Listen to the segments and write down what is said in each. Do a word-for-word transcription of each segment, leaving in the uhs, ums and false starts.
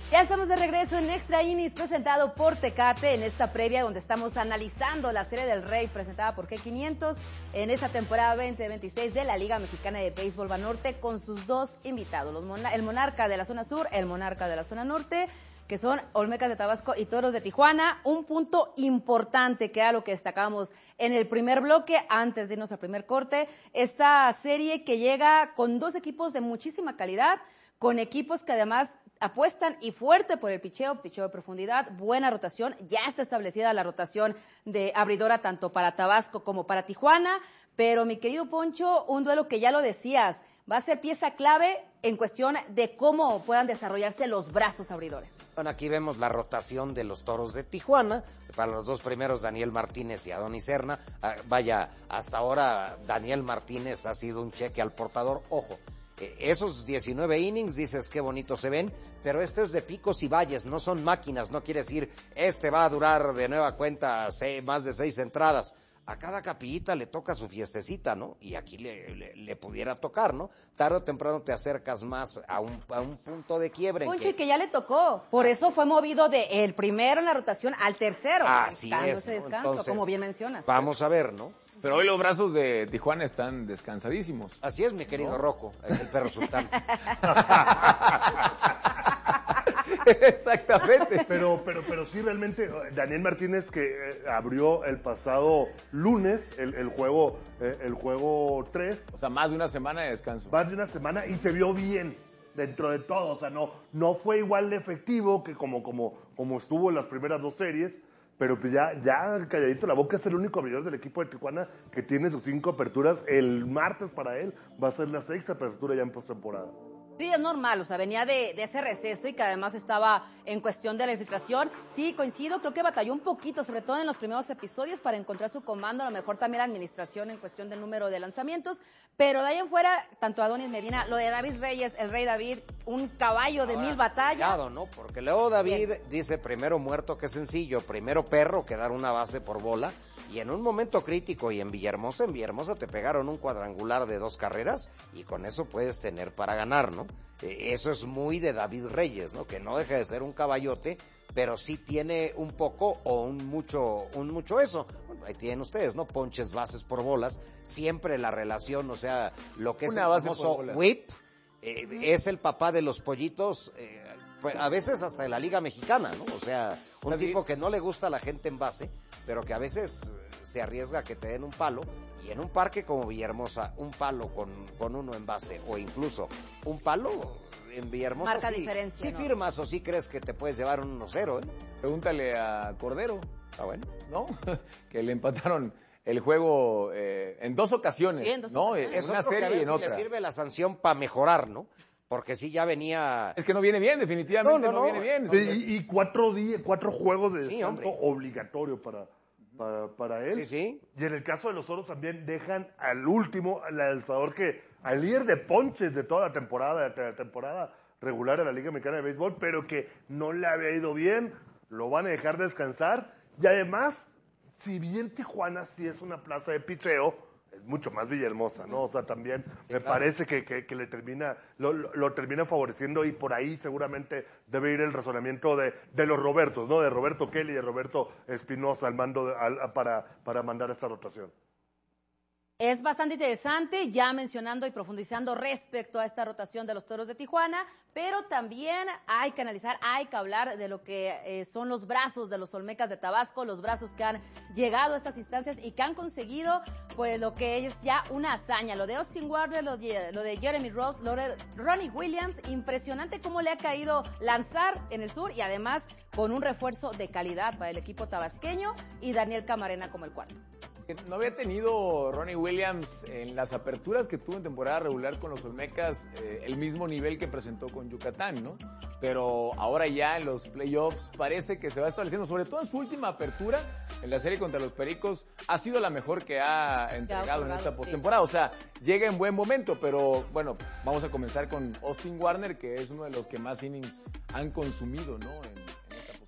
Ya estamos de regreso en Extra Innings, presentado por Tecate, en esta previa donde estamos analizando la Serie del Rey presentada por G quinientos en esta temporada veinte veintiséis de la Liga Mexicana de Béisbol Banorte, con sus dos invitados, los mon el monarca de la zona sur, el monarca de la zona norte, que son Olmecas de Tabasco y Toros de Tijuana. Un punto importante, que era lo que destacábamos en el primer bloque, antes de irnos al primer corte, esta serie que llega con dos equipos de muchísima calidad, con equipos que además apuestan y fuerte por el picheo, picheo de profundidad, buena rotación. Ya está establecida la rotación de abridora tanto para Tabasco como para Tijuana, pero mi querido Poncho, un duelo que ya lo decías, va a ser pieza clave en cuestión de cómo puedan desarrollarse los brazos abridores. Bueno, aquí vemos la rotación de los Toros de Tijuana. Para los dos primeros, Daniel Martínez y Adonis Serna. Ah, vaya, hasta ahora Daniel Martínez ha sido un cheque al portador. Ojo, eh, esos diecinueve innings, dices qué bonitos se ven, pero esto es de picos y valles, no son máquinas. No quiere decir, este va a durar de nueva cuenta seis, más de seis entradas. A cada capillita le toca su fiestecita, ¿no? Y aquí le, le, le pudiera tocar, ¿no? Tarde o temprano te acercas más a un, a un punto de quiebre. Poncho, que... y que ya le tocó. Por eso fue movido de el primero en la rotación al tercero. Así es, ese descanso, ¿no? Entonces, como bien mencionas. Vamos a ver, ¿no? Pero hoy los brazos de Tijuana están descansadísimos. Así es, mi querido ¿no? Rocco, el perro sultán. Exactamente. Pero, pero, pero sí, realmente, Daniel Martínez, que eh, abrió el pasado lunes el, el juego eh, el juego tres. O sea, más de una semana de descanso. Más de una semana y se vio bien dentro de todo. O sea, no, no fue igual de efectivo que como, como, como estuvo en las primeras dos series. Pero pues ya, ya calladito la boca, es el único abridor del equipo de Tijuana que tiene sus cinco aperturas. El martes para él va a ser la sexta apertura ya en postemporada. Sí, es normal, o sea, venía de, de ese receso y que además estaba en cuestión de la infiltración. Sí, coincido, creo que batalló un poquito, sobre todo en los primeros episodios, para encontrar su comando, a lo mejor también la administración en cuestión del número de lanzamientos, pero de ahí en fuera, tanto Adonis Medina, lo de David Reyes, el Rey David, un caballo de Ahora, mil batallas. Cuidado, ¿no? Porque luego David Bien. dice, primero muerto que sencillo, primero perro que dar una base por bola, y en un momento crítico, y en Villahermosa, en Villahermosa te pegaron un cuadrangular de dos carreras, y con eso puedes tener para ganar, ¿no? Eh, eso es muy de David Reyes, ¿no? Que no deja de ser un caballote, pero sí tiene un poco o un mucho, un mucho eso. Bueno, ahí tienen ustedes, ¿no? Ponches, bases por bolas, siempre la relación, o sea, lo que es una el base famoso por bolas. whip, eh, uh-huh. es el papá de los pollitos, eh, pues, a veces hasta de la Liga Mexicana, ¿no? O sea, un David. tipo que no le gusta a la gente en base, pero que a veces se arriesga a que te den un palo, y en un parque como Villahermosa, un palo con, con uno en base, o incluso un palo en Villahermosa, marca sí, diferencia, sí ¿no? firmas o sí crees que te puedes llevar un uno cero, ¿eh? Pregúntale a Cordero. Ah, bueno. ¿No? Que le empataron el juego eh, en dos ocasiones, sí, en dos ¿no? ocasiones. En Es una otro que a serie y ver en si otra. le sirve la sanción para mejorar, ¿no? Porque sí ya venía... Es que no viene bien, definitivamente No, no, no, no. viene bien. Sí, y, y cuatro días, cuatro juegos de Sí, descanso hombre. obligatorio para, para, para él. Sí, sí. Y en el caso de los Toros también dejan al último, al lanzador que, al líder de ponches de toda la temporada, de la temporada regular de la Liga Mexicana de Béisbol, pero que no le había ido bien, lo van a dejar descansar. Y además, si bien Tijuana sí es una plaza de picheo, es mucho más Villahermosa, ¿no? O sea, también Sí, me claro. parece que, que, que le termina, lo, lo, lo termina favoreciendo, y por ahí seguramente debe ir el razonamiento de, de los Robertos, ¿no? De Roberto Kelly y de Roberto Espinosa al mando de, al, para, para mandar esta rotación. Es bastante interesante, ya mencionando y profundizando respecto a esta rotación de los Toros de Tijuana, pero también hay que analizar, hay que hablar de lo que eh, son los brazos de los Olmecas de Tabasco, los brazos que han llegado a estas instancias y que han conseguido, pues, lo que es ya una hazaña. Lo de Austin Warner, lo de, lo de Jeremy Rhodes, lo de Ronnie Williams, impresionante cómo le ha caído lanzar en el sur, y además con un refuerzo de calidad para el equipo tabasqueño, y Daniel Camarena como el cuarto. No había tenido Ronnie Williams en las aperturas que tuvo en temporada regular con los Olmecas eh, el mismo nivel que presentó con Yucatán, ¿no? Pero ahora ya en los playoffs parece que se va estableciendo, sobre todo en su última apertura en la serie contra los Pericos, ha sido la mejor que ha entregado en esta postemporada. Sí. O sea, llega en buen momento, pero bueno, vamos a comenzar con Austin Warner, que es uno de los que más innings han consumido, ¿no? En, en esta postemporada.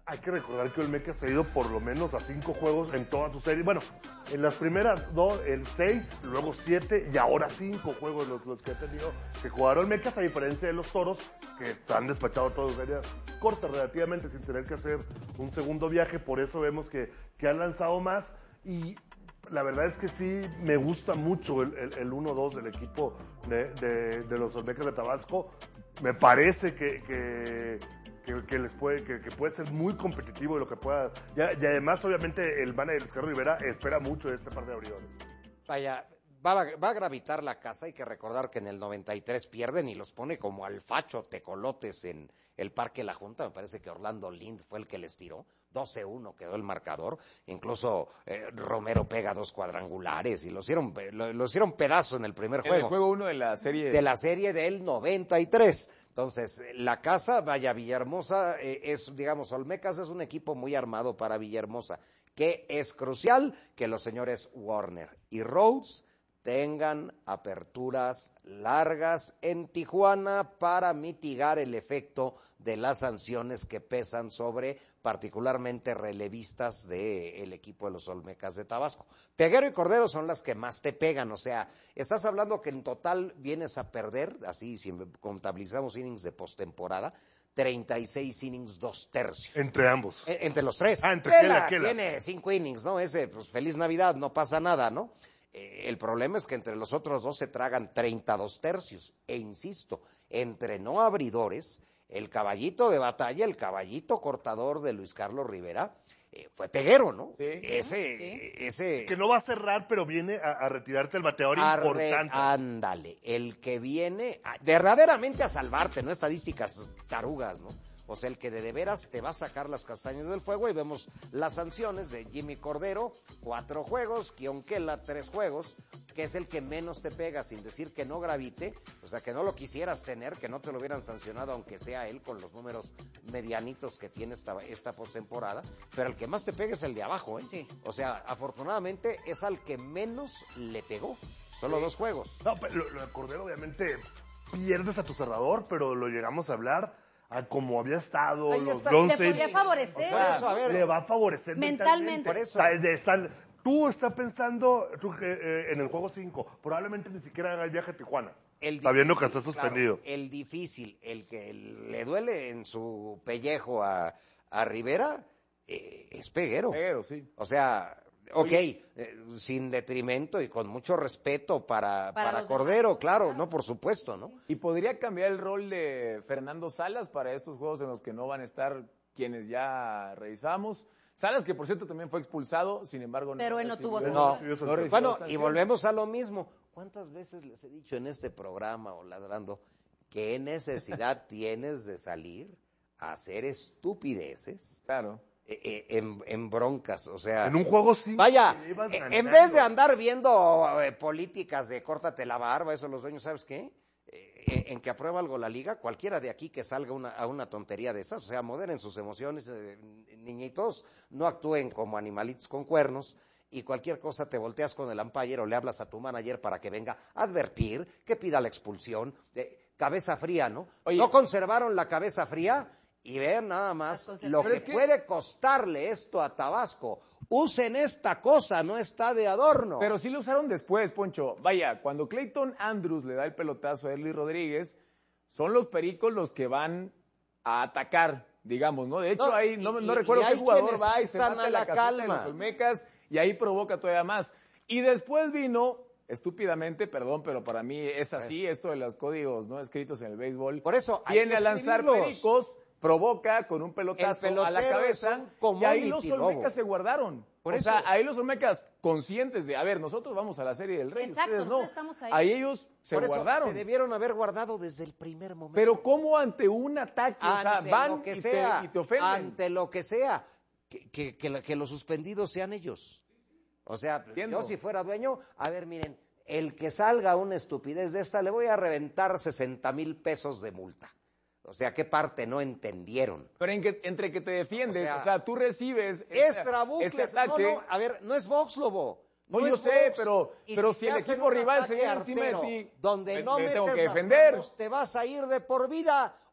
Hay que recordar que Olmeca se ha ido por lo menos a cinco juegos en toda su serie. Bueno, en las primeras dos, el seis, luego siete y ahora cinco juegos los, los que ha tenido que jugar Olmeca, a diferencia de los Toros, que han despachado todas series cortas relativamente sin tener que hacer un segundo viaje. Por eso vemos que, que han lanzado más y la verdad es que sí me gusta mucho el, el, el uno dos del equipo de, de, de los Olmecas de Tabasco. Me parece que... que Que, que les puede que, que puede ser muy competitivo de lo que pueda ya, y además obviamente el manager Luis Carlos Rivera espera mucho de este par de abridores. Vaya, va a, va a gravitar la casa. Hay que recordar que en el noventa y tres pierden y los pone como alfacho tecolotes en el Parque La Junta. Me parece que Orlando Lind fue el que les tiró. doce uno quedó el marcador. Incluso eh, Romero pega dos cuadrangulares y lo hicieron, lo, lo hicieron pedazo en el primer juego. En el juego uno de la serie. De la serie del noventa y tres. Entonces, la casa, vaya, Villahermosa, eh, es, digamos, Olmecas es un equipo muy armado para Villahermosa, que es crucial que los señores Warner y Rhodes tengan aperturas largas en Tijuana para mitigar el efecto de las sanciones que pesan sobre particularmente relevistas del equipo de los Olmecas de Tabasco. Peguero y Cordero son las que más te pegan, o sea, estás hablando que en total vienes a perder, así si contabilizamos innings de postemporada, treinta y seis innings, dos tercios. Entre ambos. E- entre los tres. Ah, entre Kela Kela, Kela. tiene cinco innings, ¿no? Ese, pues feliz Navidad, no pasa nada, ¿no? Eh, el problema es que entre los otros dos se tragan treinta y dos tercios, e insisto, entre no abridores, el caballito de batalla, el caballito cortador de Luis Carlos Rivera, eh, fue Peguero, ¿no? Sí. Ese, Sí. ese. Que no va a cerrar, pero viene a, a retirarte el bateador Arre- importante. Ándale, el que viene a- verdaderamente a salvarte, no estadísticas tarugas, ¿no? O sea, el que de, de veras te va a sacar las castañas del fuego. Y vemos las sanciones de Jimmy Cordero, cuatro juegos, Kionquela, tres juegos, que es el que menos te pega, sin decir que no gravite, o sea, que no lo quisieras tener, que no te lo hubieran sancionado, aunque sea él, con los números medianitos que tiene esta, esta postemporada, pero el que más te pega es el de abajo, ¿eh? Sí. O sea, afortunadamente es al que menos le pegó, solo Sí. dos juegos. No, pero lo, lo de Cordero obviamente pierdes a tu cerrador, pero lo llegamos a hablar a como había estado, Ahí los está. ground Te safety. podría favorecer. Por eso, a ver. Le va a favorecer Mentalmente. Por eso. O sea, de estar- tú estás pensando tú, eh, eh, en el juego cinco, probablemente ni siquiera haga el viaje a Tijuana, El sabiendo que difícil, está suspendido. claro, el difícil, el que le duele en su pellejo a, a Rivera, eh, es Peguero. Pero sí. O sea, ok, eh, sin detrimento y con mucho respeto para, Para para los Cordero, demás, claro, claro. no, por supuesto, ¿no? ¿Y podría cambiar el rol de Fernando Salas para estos juegos en los que no van a estar quienes ya revisamos? Salas, que por cierto también fue expulsado, sin embargo no Pero él no recibió- tuvo No. sanción. no recibió Bueno, y sanción. volvemos a lo mismo. ¿Cuántas veces les he dicho en este programa, o ladrando, qué necesidad tienes de salir a hacer estupideces Claro. eh, eh, en, en broncas? O sea, En un juego cinco. vaya, que ibas eh, en ganando. vez de andar viendo eh, políticas de córtate la barba, eso los dueños, ¿sabes qué? Eh, en que aprueba algo la liga, cualquiera de aquí que salga una, a una tontería de esas, o sea, moderen sus emociones, eh, niñitos, no actúen como animalitos con cuernos, y cualquier cosa te volteas con el umpire o le hablas a tu manager para que venga a advertir, que pida la expulsión, eh, cabeza fría, ¿no? Oye. No conservaron la cabeza fría, y vean nada más Las lo Pero que, es que- puede costarle esto a Tabasco. Usen esta cosa, no está de adorno. Pero sí lo usaron después, Poncho. Vaya, cuando Clayton Andrews le da el pelotazo a Erly Rodríguez, son los Pericos los que van a atacar, digamos, ¿no? De hecho, No, ahí y- no, y- no recuerdo y qué hay jugador quienes va y se están mata a en la la caseta de calma. los Olmecas y ahí provoca todavía más. Y después vino, estúpidamente, perdón, pero para mí es así, esto de los códigos no escritos en el béisbol. Por eso hay viene que a lanzar escribirlos. Pericos, provoca con un pelotazo El a la pelotero es cabeza un commodity, y ahí los Lobo. Olmecas se guardaron. Por o eso- sea, ahí los Olmecas conscientes de, a ver, nosotros vamos a la Serie del Rey, Exacto, ustedes no. nosotros estamos ahí. ellos se Por eso guardaron. se debieron haber guardado desde el primer momento. Pero ¿cómo ante un ataque? O sea, ante van lo que y, sea, te, y te ofenden. ante lo que sea, que, que, que, la- que los suspendidos sean ellos. O sea, Entiendo. yo si fuera dueño, a ver, miren, el que salga una estupidez de esta, le voy a reventar sesenta mil pesos de multa. O sea, ¿qué parte no entendieron? Pero en que, entre que te defiendes, O o sea, sea, tú recibes Es ese, trabucles, ese no, ataque. no, a ver, no es Vox, Lobo. No, No yo es sé, Vox. pero- Y pero si si te el hacen equipo un rival se ataque viene encima de artero, ti, donde me- no me metes tengo que las defender. manos, te vas a ir de por vida.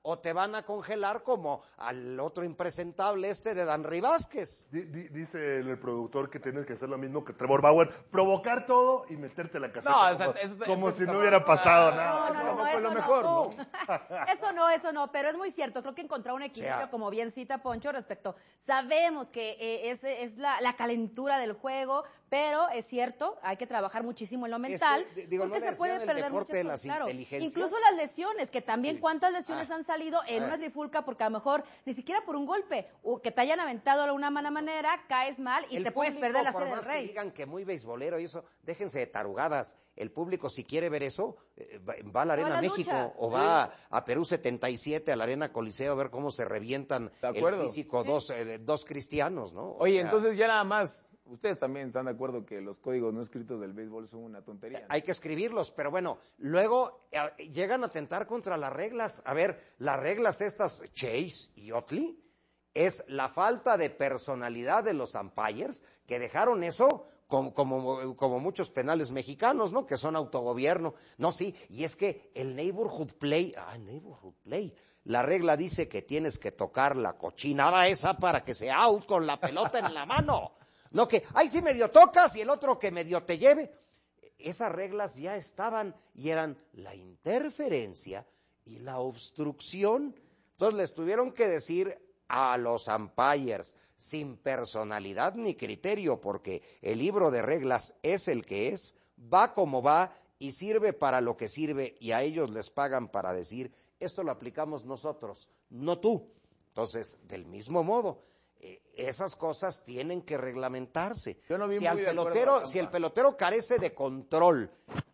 o te van a congelar como al otro impresentable este de Danry Vázquez. D- d- dice el productor que tienes que hacer lo mismo que Trevor Bauer, provocar todo y meterte la caseta No, como, o sea, eso- como eso- si no hubiera pasado No, nada. no, no, no, fue eso lo no, mejor, ¿no? Eso no, eso no, pero es muy cierto. Creo que encontrar un equilibrio, O sea, como bien cita Poncho, respecto. Sabemos que eh, es, es la, la calentura del juego, pero es cierto, hay que trabajar muchísimo en lo mental, Este, digo, porque ¿no se decían puede el perder deporte muchas de cosas, las claro. inteligencias? Incluso las lesiones, que también cuántas lesiones Ah. han salido en Ah. una trifulca, porque a lo mejor ni siquiera por un golpe, o que te hayan aventado de una mala manera, caes mal y El te puedes público, perder la por serie del más que Rey. digan que muy beisbolero y eso, déjense de tarugadas. El público, si quiere ver eso, eh, va, va a la O a Arena las México luchas. o va a, a Perú setenta y siete, a la Arena Coliseo, a ver cómo se revientan De el acuerdo. físico dos, eh, dos cristianos, ¿no? O Oye, sea, entonces ya nada más, ustedes también están de acuerdo que los códigos no escritos del béisbol son una tontería, ¿no? hay que escribirlos, pero bueno, luego eh, llegan a atentar contra las reglas. A ver, las reglas estas, Chase y Otley, es la falta de personalidad de los umpires que dejaron eso como, como, como muchos penales mexicanos, ¿no? Que son autogobierno. No, sí, y es que el neighborhood play, ah, neighborhood play, la regla dice que tienes que tocar la cochinada esa para que sea out con la pelota en la mano. No que, ay, sí medio tocas y el otro que medio te lleve. Esas reglas ya estaban y eran la interferencia y la obstrucción. Entonces les tuvieron que decir a los umpires sin personalidad ni criterio, porque el libro de reglas es el que es, va como va y sirve para lo que sirve, y a ellos les pagan para decir, esto lo aplicamos nosotros, no tú. Entonces, del mismo modo, eh, esas cosas tienen que reglamentarse. Yo no vi si, muy al de acuerdo pelotero, a si el Tampa. pelotero carece de control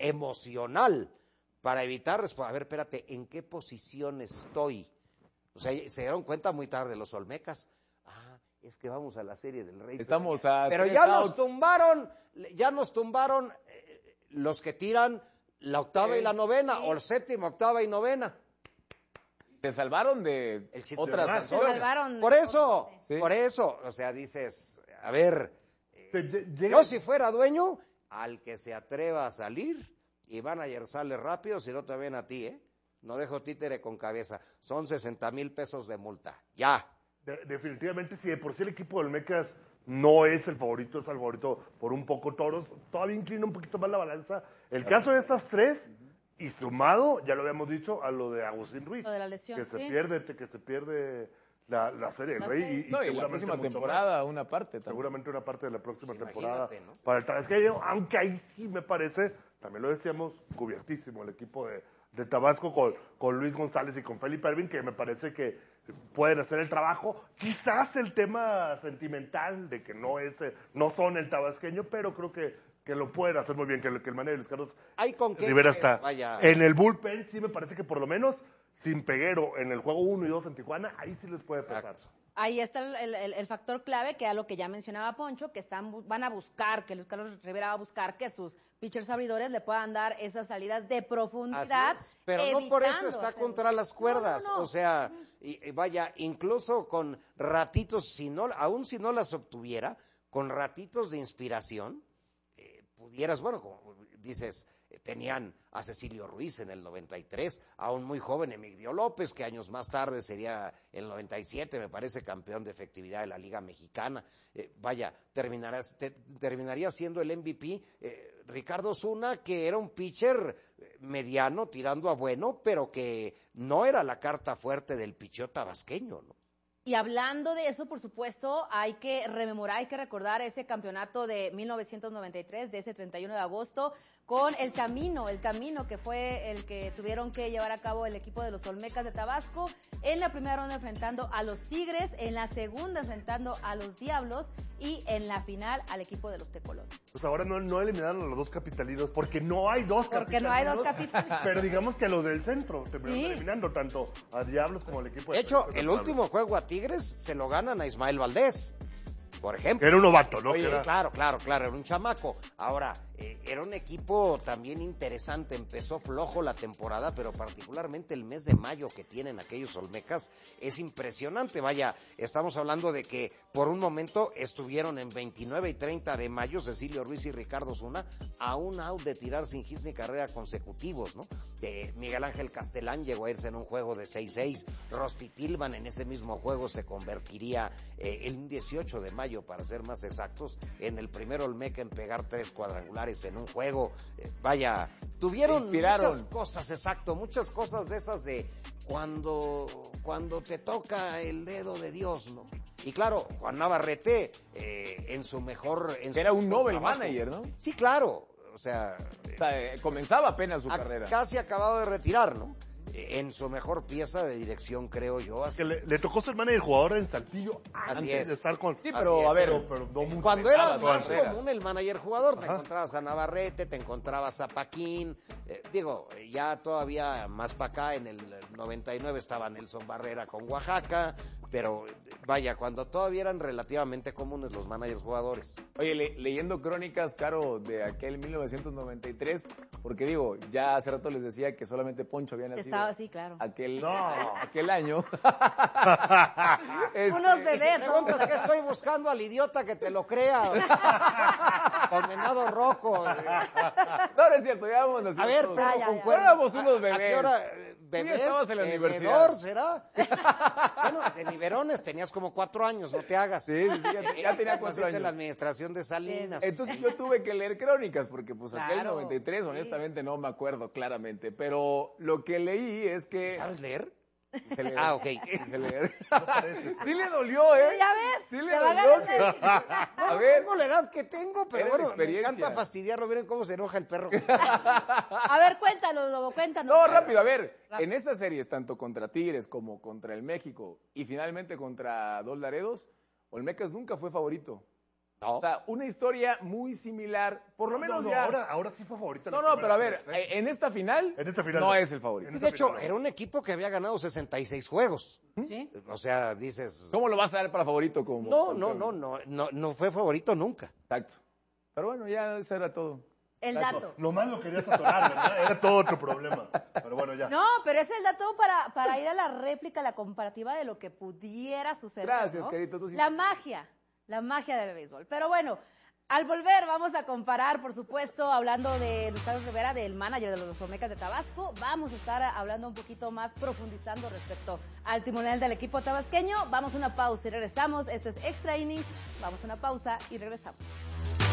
emocional para evitar, resp- a ver, espérate, ¿en qué posición estoy? O sea, se dieron cuenta muy tarde los Olmecas. Ah, es que vamos a la Serie del Rey. Estamos pero, a Pero tres ya nos outs. tumbaron, ya nos tumbaron eh, los que tiran la octava y la novena, Sí. o el séptima, octava y novena. Se salvaron de El chiste otras de Se sanciones. salvaron. Por eso, Sí. por eso, o sea, dices, a ver, Te- lle- llega- yo si fuera dueño, al que se atreva a salir, y van a sale rápido, si no te ven a ti, ¿eh? No dejo títere con cabeza. Son sesenta mil pesos de multa. Ya. De- definitivamente, si de por sí el equipo del Mecas no es el favorito, es el favorito por un poco Toros, todavía inclina un poquito más la balanza. El caso de estas tres, y sumado, ya lo habíamos dicho, a lo de Agustín Ruiz, Lo de la lesión, que se sí. pierde, que se pierde la, la Serie del La Rey serie. y, y No, y la seguramente próxima mucho temporada, una parte más. también. Seguramente una parte de la próxima Imagínate, temporada ¿no? para el Tabasqueño, aunque ahí sí me parece, también lo decíamos, cubiertísimo el equipo de, de Tabasco con, con Luis González y con Felipe Ervin, que me parece que pueden hacer el trabajo. Quizás el tema sentimental de que no es, eh, no son el tabasqueño, pero creo que, que lo pueden hacer muy bien, que, el- que el manejo de Luis Carlos Hay con qué. Rivera eh, está. Vaya. En el bullpen sí me parece que por lo menos sin Peguero en el juego uno y dos en Tijuana, ahí sí les puede pesar. Exacto. Ahí está el, el- el- el factor clave, que era lo que ya mencionaba Poncho, que están bu- van a buscar, que Luis Carlos Rivera va a buscar que sus pitchers abridores le puedan dar esas salidas de profundidad. Así es, pero no por eso evitando está hacer- contra las cuerdas, No, no, no. o sea, y, y vaya, incluso con ratitos, si no, aún si no las obtuviera, con ratitos de inspiración, eh, pudieras, bueno, como dices, eh, tenían a Cecilio Ruiz en el noventa y tres, a un muy joven Emilio López, que años más tarde sería el noventa y siete, me parece, campeón de efectividad de la Liga Mexicana. Eh, vaya, terminarás, te- terminaría siendo el M V P eh, Ricardo Osuna, que era un pitcher eh, mediano, tirando a bueno, pero que no era la carta fuerte del picheo tabasqueño, ¿no? Y hablando de eso, por supuesto, hay que rememorar, hay que recordar ese campeonato de mil novecientos noventa y tres, de ese treinta y uno de agosto, con el camino, el camino que fue el que tuvieron que llevar a cabo el equipo de los Olmecas de Tabasco, en la primera ronda enfrentando a los Tigres, en la segunda enfrentando a los Diablos y en la final al equipo de los Tecolones. Pues ahora no, no eliminaron a los dos capitalinos, porque no hay dos Porque no hay dos capitalinos, capitalinos. pero digamos que a los del centro terminaron Sí. eliminando tanto a Diablos como al equipo de De hecho, Felipe el González. último juego a Tigres se lo ganan a Ismael Valdés, por ejemplo. Era un novato, ¿no? Oye, Que era- claro, claro, claro, era un chamaco. Ahora, eh, era un equipo también interesante, empezó flojo la temporada, pero particularmente el mes de mayo que tienen aquellos Olmecas es impresionante. Vaya, estamos hablando de que por un momento estuvieron en veintinueve y treinta de mayo, Cecilio Ruiz y Ricardo Zuna, a un out de tirar sin hits ni carrera consecutivos, ¿no? Eh, Miguel Ángel Castelán llegó a irse en un juego de seis seis, Rosti Tillman en ese mismo juego se convertiría eh, el dieciocho de mayo, para ser más exactos, en el primer Olmeca en pegar tres cuadrangulares en un juego. Eh, vaya, tuvieron muchas cosas, exacto, muchas cosas de esas de cuando, cuando te toca el dedo de Dios, ¿no? Y claro, Juan Navarrete eh, en su mejor... En Era su un mejor Nobel trabajo. manager, ¿no? Sí, claro, o sea... O sea, eh, comenzaba apenas su a, carrera. Casi acabado de retirar, ¿no? En su mejor pieza de dirección, creo yo. Así que le, le tocó ser manager jugador en Saltillo Así antes es. de estar con... Sí, pero es, a ver, pero, pero no mucho. cuando era su más carrera. común el manager jugador, te Ajá. encontrabas a Navarrete, te encontrabas a Paquín, eh, digo, ya todavía más para acá, en el noventa y nueve estaba Nelson Barrera con Oaxaca, pero vaya, cuando todavía eran relativamente comunes los managers jugadores. Oye, le, leyendo crónicas, Caro, de aquel mil novecientos noventa y tres, porque digo, ya hace rato les decía que solamente Poncho había nacido. Estaba así, claro. Aquel, No. aquel año. Este, Unos Y si bebés, ¿no? preguntas qué estoy buscando al idiota que te lo crea, condenado Rocco. No, no es cierto, ya vamos a A ver, todos. perro Ya, ya, con ya. cuernos. Éramos unos ¿A- ¿A bebés. qué hora? eh, Tú ya ¿Bebés? estabas en la ¿Bebedor, universidad. será? Bueno, de Niverones tenías como cuatro años, no te hagas. Sí, sí, sí, ya, ya tenía cuatro Conociste años. la administración de Salinas. Entonces yo tuve que leer crónicas, porque pues aquel Claro, noventa y tres, sí. honestamente, no me acuerdo claramente. Pero lo que leí es que... ¿Sabes leer? Sí sé leer. Ah, ok. Sí sé leer. parece. Sí le dolió, ¿eh? Ya ves, Sí te le va a dolió. ganar. que- A No ver, tengo la edad que tengo, pero Era la bueno, me experiencia. encanta fastidiarlo. Miren cómo se enoja el perro. A ver, cuéntanos, Lobo, cuéntanos. no, rápido, a ver. Rápido. En esas series, tanto contra Tigres como contra el México y finalmente contra Dos Laredos, Olmecas nunca fue favorito. No. O sea, una historia muy similar, por lo No, menos no, ya... ahora, ahora sí fue favorito. en No, la no, pero a primera ver, vez, ¿eh? en esta final, En esta final no no. es el favorito. En De hecho, final no. era un equipo que había ganado sesenta y seis juegos. ¿Sí? O sea, dices... ¿Cómo lo vas a dar para favorito? Como No, no, no, no, no, no fue favorito nunca. Exacto. Pero bueno, ya eso era todo. El dato. Nomás lo querías atorar, ¿verdad? Era todo tu problema. Pero bueno, ya. No, pero es el dato para, para ir a la réplica, la comparativa de lo que pudiera suceder. Gracias, ¿no? Carito, tú sí. La magia, la magia del béisbol. Pero bueno, al volver vamos a comparar, por supuesto, hablando de Luis Carlos Rivera, del manager de los Olmecas de Tabasco. Vamos a estar hablando un poquito más, profundizando respecto al timonel del equipo tabasqueño. Vamos a una pausa y regresamos. Esto es Extra Innings. Vamos a una pausa y regresamos.